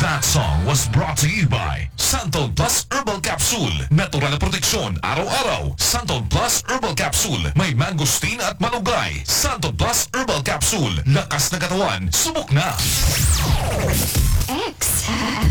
That song was brought to you by Santon Plus Herbal Capsule. Natural na proteksyon araw-araw. Santon Plus Herbal Capsule. May mangosteen at malunggay. Santon Plus Herbal Capsule. Lakas na katawan. Subok na! X.